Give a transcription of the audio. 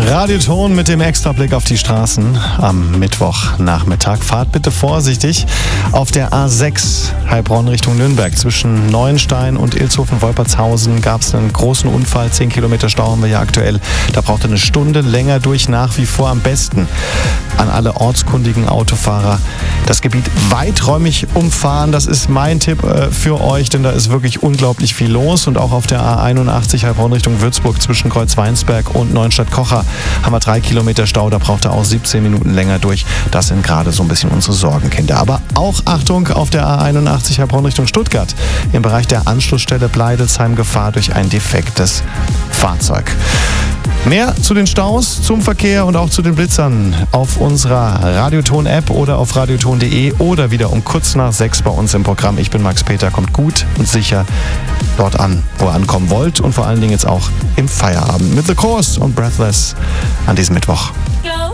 Radioton mit dem Extrablick auf die Straßen am Mittwochnachmittag. Fahrt bitte vorsichtig. Auf der A6 Heilbronn Richtung Nürnberg zwischen Neuenstein und Ilshofen-Wolpertshausen gab es einen großen Unfall. 10 Kilometer Stau haben wir ja aktuell. Da braucht ihr eine Stunde länger durch, nach wie vor am besten. An alle ortskundigen Autofahrer das Gebiet weiträumig umfahren. Das ist mein Tipp für euch, denn da ist wirklich unglaublich viel los. Und auch auf der A81 Heilbronn Richtung Würzburg zwischen Kreuzweinsberg und Neuenstadt-Kocher haben wir 3 Kilometer Stau. Da braucht ihr auch 17 Minuten länger durch. Das sind gerade so ein bisschen unsere Sorgenkinder. Aber auch Achtung auf der A81 Heilbronn Richtung Stuttgart. Im Bereich der Anschlussstelle Bleidelsheim Gefahr durch ein defektes Fahrzeug. Mehr zu den Staus, zum Verkehr und auch zu den Blitzern auf unserer Radioton-App oder auf radioton.de oder wieder um kurz nach 6 bei uns im Programm. Ich bin Max Peter, kommt gut und sicher dort an, wo ihr ankommen wollt und vor allen Dingen jetzt auch im Feierabend mit The Course und Breathless an diesem Mittwoch.